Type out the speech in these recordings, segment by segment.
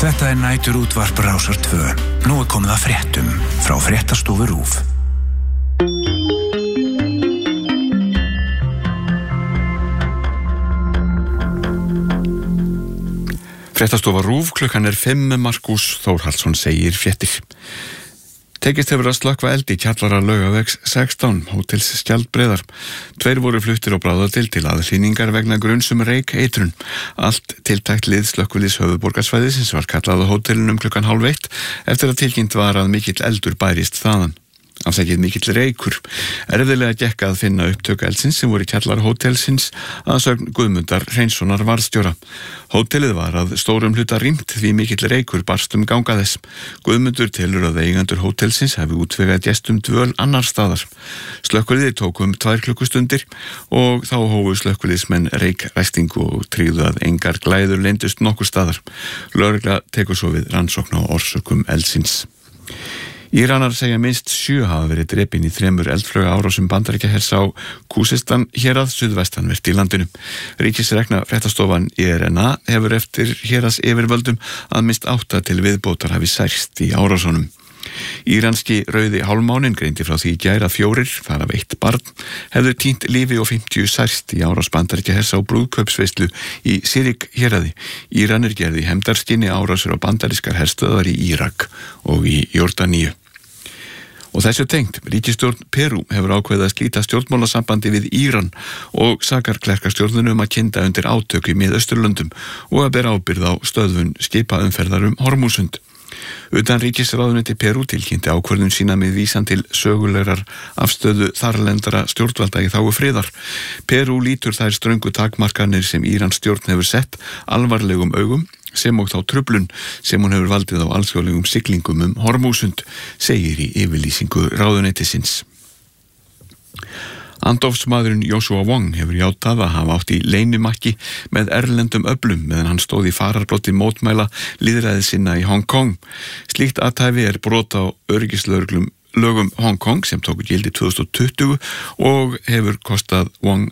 Þetta nætur útvarp Rásar 2. Nú komið að fréttum frá Fréttastofu RÚV. Fréttastofa RÚV, klukkan 5, Markus Þórhallsson segir fréttir. Tekist hefur að slökkva eld í kjallara Laugavegs 16, hótels Skjaldbreiðar. 2 voru fluttir á bráðadeild til aðhlýningar vegna gruns reykeitrun. Allt tiltækt lið slökkviliðs höfuðborgarsvæðisins var kallað á hótelunum klukkan 12:30 eftir að tilkynnt var að mikill eldur bærist þaðan. Afsakið mikill reykur. Erfiðlega gekk að finna upptök eldsins sem voru í kjallara hótelsins að sögn Guðmundar Hreinssonar varðstjóra. Hótelið var að stórum hluta rýmt því mikill reykur barst ganga þess. Guðmundur telur að eigendur hótelsins hafi útvegað gestum dvöl annar staðar. Slökkviliðið tók 2 klukkustundir og þá hófu slökkviliðsmenn reykræstingu og tryggðu að engar glæður leyndust nokkur staðar. Lögregla tekur svo við rannsókn á orsökum eldsins. Íranar segja minnst 7 hafa verið drepin í 3 eldflauga árásum Bandaríkjahers á Khuzestan hérað suðvestanvert í landinu. Ríkisrekna fréttastofan IRNA hefur eftir héraðs yfirvöldum að minnst 8 til viðbótar hafi særst í árásunum. Íranski rauði hálfmáninn greindi frá því í gær að 4, þar af 1 barn, hefðu týnt lífi og 50 særst í árás Bandaríkjahers á brúðkaupsveislu í Sirik héraði. Íranir gerði í hefndarskyni árásir á bandarískar herstöðvar í Írak og í Jórdaníu. Og þessu tengt, ríkisstjórn Perú hefur ákveðið að slíta stjórnmálasambandi við Íran og sakar klerkastjórnunum að kynda undir átök í Miðausturlöndum og að bera ábyrgð á stöðvun skipaumferðar Hormúsund. Utanríkisráðuneyti Perú tilkynnti ákvörðun sína með vísan til sögulegrar afstöðu þarlendra stjórnvalda í þágu friðar. Perú lítur þær ströngu takmarkanir sem Írans stjórn hefur sett alvarlegum augum sem og þá truflun sem hún hefur valdið á alþjóðlegum siglingum Hormúsund, segir í yfirlýsingu ráðuneytisins. Andófsmaðurinn Joshua Wong hefur játað að hafa átt í leynimakki með erlendum öflum meðan hann stóð í fararbroddi mótmæla lýðræði sinna í Hong Kong. Slíkt athæfi brot á öryggislögum Hong Kong sem tóku gildi 2020 og getur kostað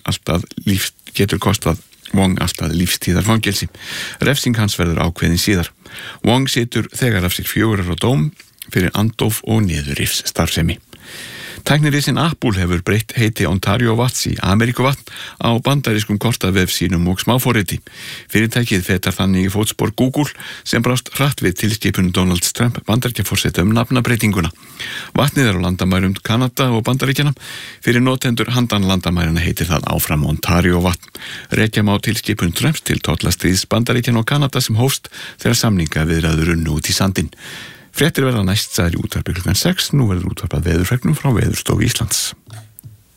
Wong alltaf lífstíðarfangelsi. Refsing hans verður ákveðin síðar. Wong situr þegar af sér 4 ára dóm fyrir andóf og niðurrifsstarfsemi. Tæknirisinn Apple hefur breytt heiti Ontario vatns í Ameríkuvatn á bandarískum kortavef sínum og smáforriti. Fyrirtækið fetar þannig í fótspor Google sem brást hratt við tilskipun Donald Trump Bandaríkjaforseta nafnabreytinguna. Vatnið á landamærum Kanada og Bandaríkjana. Fyrir notendur handan landamærana heitir það áfram Ontario vatn. Rekja má tilskipun Trumps til tollastríðs Bandaríkjana og Kanada sem hófst þegar samningaviðræður runnu út í sandinn. Fréttir verða næst sagðir í útvarpi klukkan 6, nú verður útvarpað veðurfregnum frá Veðurstofu Íslands.